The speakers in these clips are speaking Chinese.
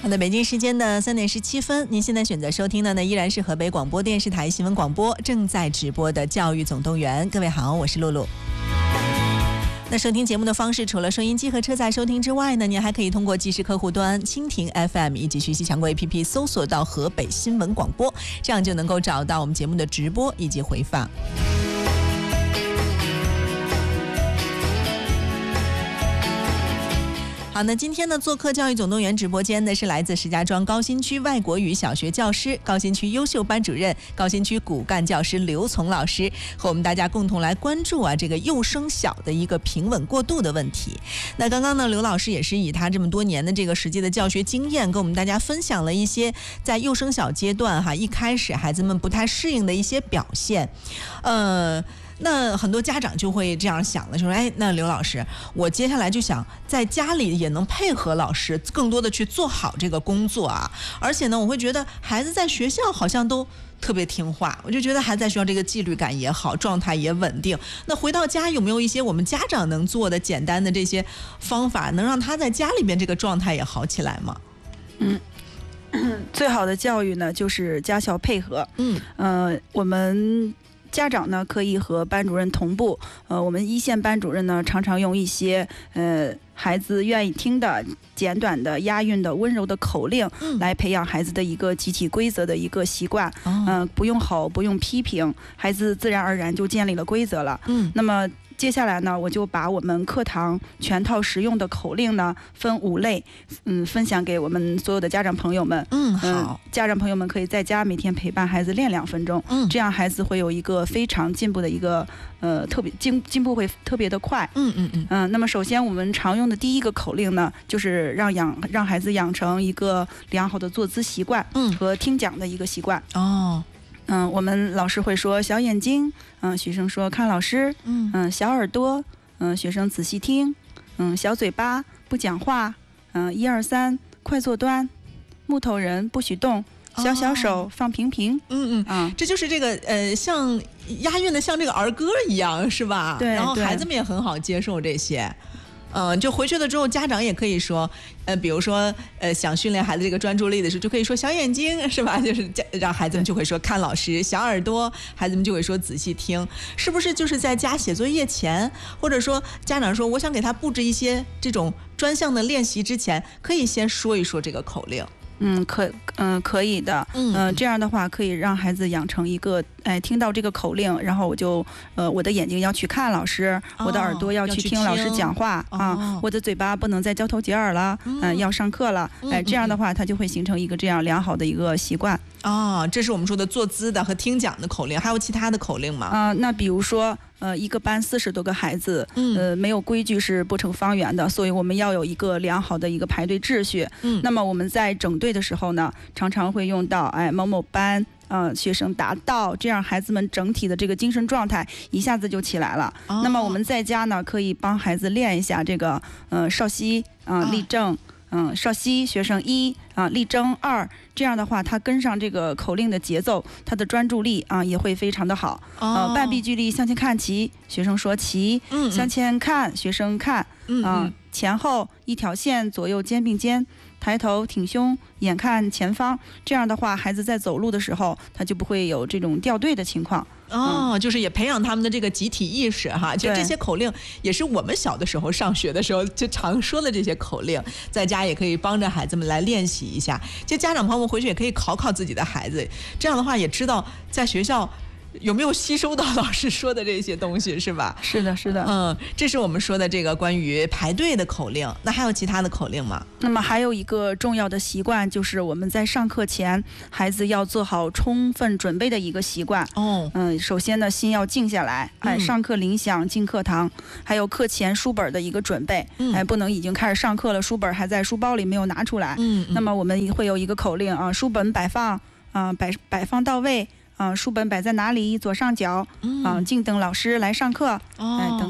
好的，北京时间的3点17分，您现在选择收听的呢依然是河北广播电视台新闻广播正在直播的教育总动员。各位好，我是露露。那收听节目的方式，除了收音机和车载收听之外呢，您还可以通过即时客户端蜻蜓 FM 以及学习强国 APP 搜索到河北新闻广播，这样就能够找到我们节目的直播以及回放。好，那今天呢，做客教育总动员直播间的是来自石家庄高新区外国语小学教师、高新区优秀班主任、高新区骨干教师刘从老师，和我们大家共同来关注这个幼升小的一个平稳过渡的问题。那刚刚呢，刘老师也是以他这么多年的这个实际的教学经验，跟我们大家分享了一些在幼升小阶段一开始孩子们不太适应的一些表现，那很多家长就会这样想了，就说那刘老师，我接下来就想在家里也能配合老师更多的去做好这个工作而且呢我会觉得孩子在学校好像都特别听话，我就觉得孩子在学校这个纪律感也好，状态也稳定。那回到家有没有一些我们家长能做的简单的这些方法，能让他在家里边这个状态也好起来吗？ 最好的教育呢就是家校配合。我们家长呢可以和班主任同步，我们一线班主任呢常常用一些孩子愿意听的简短的押韵的温柔的口令来培养孩子的一个集体规则的一个习惯。不用吼，不用批评，孩子自然而然就建立了规则了。那么接下来呢，我就把我们课堂全套实用的口令呢分5类，分享给我们所有的家长朋友们。好，家长朋友们可以在家每天陪伴孩子练2分钟，这样孩子会有一个非常进步的一个特别进步会特别的快。那么首先我们常用的第一个口令呢，就是让孩子养成一个良好的坐姿习惯和听讲的一个习惯。我们老师会说小眼睛，学生说看老师，小耳朵，学生仔细听，小嘴巴不讲话，1、2、3快坐端，木头人不许动，小手放平平。 这就是这个像押韵的像这个儿歌一样是吧？ 对， 然后孩子们也很好接受这些。就回去了之后，家长也可以说，比如说，想训练孩子这个专注力的时候，就可以说小眼睛，是吧？就是让孩子们就会说看老师，小耳朵，孩子们就会说仔细听，是不是？就是在家写作业前，或者说家长说我想给他布置一些这种专项的练习之前，可以先说一说这个口令。 可以的。这样的话可以让孩子养成一个，听到这个口令，然后我的眼睛要去看老师，我的耳朵要去听老师讲话我的嘴巴不能再交头接耳了，要上课了。这样的话他就会形成一个这样良好的一个习惯。 这是我们说的坐姿的和听讲的口令，还有其他的口令吗？ 那比如说一个班40多个孩子，没有规矩是不成方圆的，所以我们要有一个良好的一个排队秩序。那么我们在整队的时候呢，常常会用到某某班学生达到，这样孩子们整体的这个精神状态一下子就起来了。那么我们在家呢，可以帮孩子练一下这个少息立正。少息学生1立正2，这样的话他跟上这个口令的节奏，他的专注力也会非常的好。半臂距离向前看齐，学生说齐，向前看学生看，前后一条线，左右肩并肩，抬头挺胸，眼看前方，这样的话孩子在走路的时候他就不会有这种掉队的情况。 就是也培养他们的这个集体意识其实这些口令也是我们小的时候上学的时候就常说的这些口令，在家也可以帮着孩子们来练习一下。就家长朋友们回去也可以考考自己的孩子，这样的话也知道在学校有没有吸收到老师说的这些东西，是吧？ 是的，是的。 这是我们说的这个关于排队的口令。那还有其他的口令吗？ 那么还有一个重要的习惯，就是我们在上课前，孩子要做好充分准备的一个习惯。首先呢，心要静下来，上课铃响进课堂，还有课前书本的一个准备，不能已经开始上课了，书本还在书包里没有拿出来。那么我们会有一个口令书本摆放摆放到位。书本摆在哪里？左上角静等老师来上课，等等。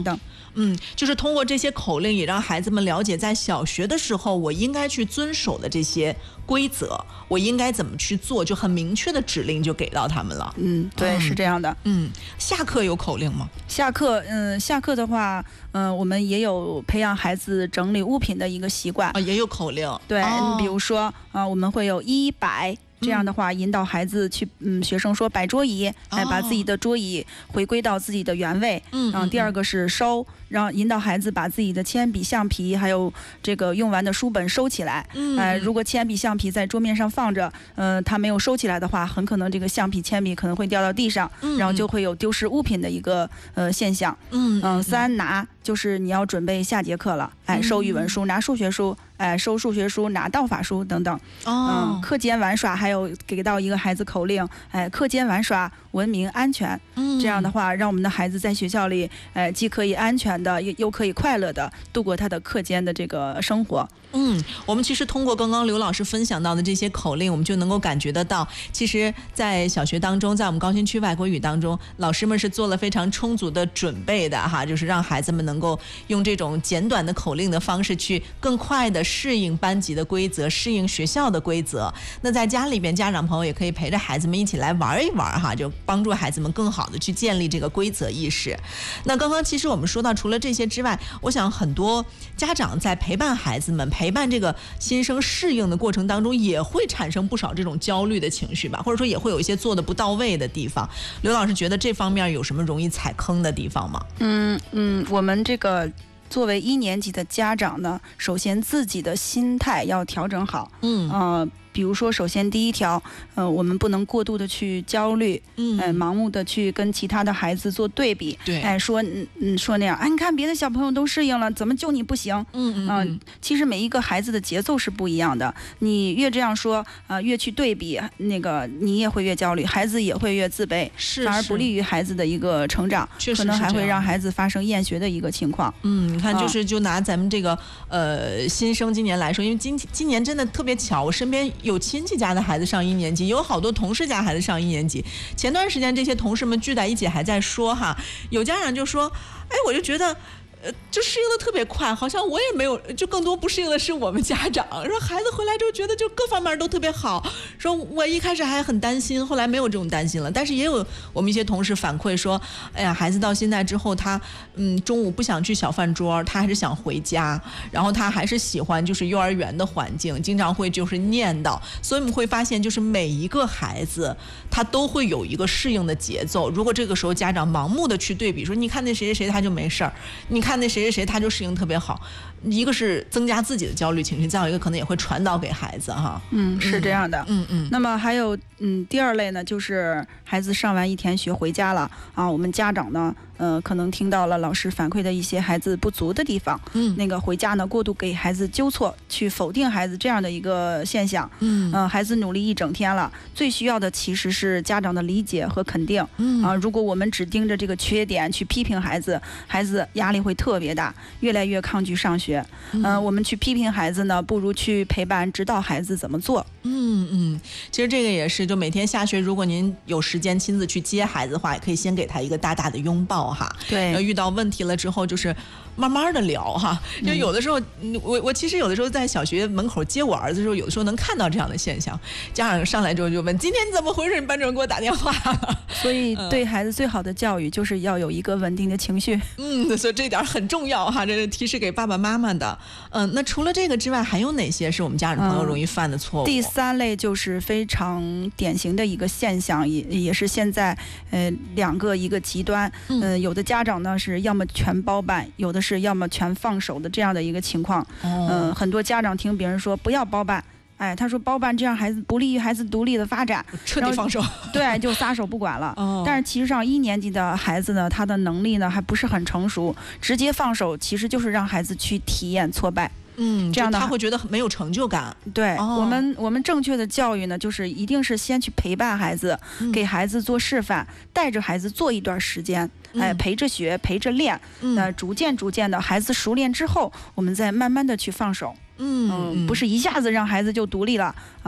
就是通过这些口令，也让孩子们了解，在小学的时候我应该去遵守的这些规则，我应该怎么去做，就很明确的指令就给到他们了。 对，是这样的。 下课有口令吗？ 下课的话，我们也有培养孩子整理物品的一个习惯也有口令。 对，比如说我们会有100。这样的话，引导孩子去，学生说摆桌椅，把自己的桌椅回归到自己的原位。第二个是收，让引导孩子把自己的铅笔、橡皮，还有这个用完的书本收起来。如果铅笔、橡皮在桌面上放着，他没有收起来的话，很可能这个橡皮、铅笔可能会掉到地上，然后就会有丢失物品的一个现象。3拿就是你要准备下节课了，收语文书，拿数学书。收数学书，拿道法书等等。课间玩耍还有给到一个孩子口令，课间玩耍文明安全。这样的话，让我们的孩子在学校里，既可以安全的，又可以快乐的度过他的课间的这个生活。 我们其实通过刚刚刘老师分享到的这些口令，我们就能够感觉得到，其实在小学当中，在我们高新区外国语当中，老师们是做了非常充足的准备的哈，就是让孩子们能够用这种简短的口令的方式去更快的适应班级的规则，适应学校的规则。那在家里边，家长朋友也可以陪着孩子们一起来玩一玩哈，就帮助孩子们更好的去建立这个规则意识。那刚刚其实我们说到，除了这些之外，我想很多家长在陪伴孩子们、陪伴这个新生适应的过程当中，也会产生不少这种焦虑的情绪吧，或者说也会有一些做的不到位的地方。刘老师觉得这方面有什么容易踩坑的地方吗？ 我们这个作为1年级的家长呢，首先自己的心态要调整好。比如说，首先第一条，我们不能过度的去焦虑，盲目的去跟其他的孩子做对比， 对， 说那样，你看别的小朋友都适应了，怎么就你不行？其实每一个孩子的节奏是不一样的，你越这样说，越去对比，那个你也会越焦虑，孩子也会越自卑，反而不利于孩子的一个成长，可能还会让孩子发生厌学的一个情况。 你看，就拿咱们这个新生今年来说，因为今年真的特别巧，我身边有亲戚家的孩子上1年级，有好多同事家孩子上1年级。前段时间这些同事们聚在一起还在说哈，有家长就说，我就觉得就适应的特别快，好像我也没有，就更多不适应的是我们家长。说孩子回来之后觉得就各方面都特别好，说我一开始还很担心，后来没有这种担心了。但是也有我们一些同事反馈说，孩子到现在之后，他中午不想去小饭桌，他还是想回家，然后他还是喜欢就是幼儿园的环境，经常会就是念叨。所以我们会发现，就是每一个孩子他都会有一个适应的节奏。如果这个时候家长盲目的去对比，说你看那谁谁谁他就没事儿，你看那谁谁谁他就适应特别好，一个是增加自己的焦虑情绪，再有一个可能也会传导给孩子哈。 是这样的。那么还有第二类呢，就是孩子上完1天学回家了啊，我们家长呢可能听到了老师反馈的一些孩子不足的地方，那个回家呢过度给孩子纠错，去否定孩子这样的一个现象。孩子努力一整天了，最需要的其实是家长的理解和肯定。如果我们只盯着这个缺点去批评孩子，孩子压力会特别大，越来越抗拒上学。我们去批评孩子呢，不如去陪伴指导孩子怎么做。 其实这个也是，就每天下学，如果您有时间亲自去接孩子的话，也可以先给他一个大大的拥抱哈。 对， 遇到问题了之后，就是慢慢的聊哈。因为有的时候，我其实有的时候在小学门口接我儿子的时候，有的时候能看到这样的现象，家长上来之后就问：今天你怎么回事？你班主任给我打电话了。 所以对孩子最好的教育就是要有一个稳定的情绪。 所以这点很重要哈，这是提示给爸爸妈妈的。那除了这个之外，还有哪些是我们家长朋友容易犯的错误？ 第3类就是非常典型的一个现象，也是现在一个极端。有的家长呢是要么全包办，有的是要么全放手的这样的一个情况。很多家长听别人说不要包办，他说包办这样孩子不利于孩子独立的发展， 彻底放手， 对，就撒手不管了。但是其实上1年级的孩子呢，他的能力呢还不是很成熟，直接放手其实就是让孩子去体验挫败。这样的他会觉得没有成就感。 对，我们正确的教育呢，就是一定是先去陪伴孩子，给孩子做示范，带着孩子做一段时间，陪着学，陪着练，逐渐的孩子熟练之后，我们再慢慢的去放手。不是一下子让孩子就独立了